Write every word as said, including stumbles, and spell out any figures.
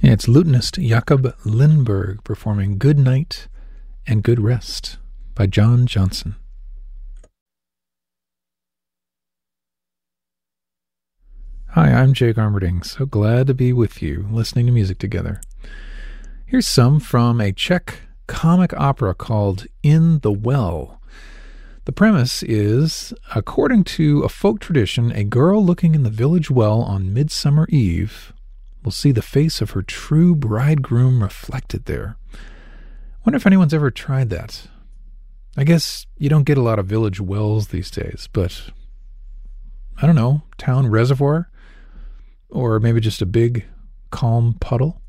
It's lutenist Jakob Lindberg performing Good Night and Good Rest by John Johnson. Hi, I'm Jay Garmerding. So glad to be with you, listening to music together. Here's some from a Czech comic opera called In the Well. The premise is, according to a folk tradition, a girl looking in the village well on Midsummer Eve will see the face of her true bridegroom reflected there. Wonder if anyone's ever tried that. I guess you don't get a lot of village wells these days, but I don't know, town reservoir? Or maybe just a big, calm puddle?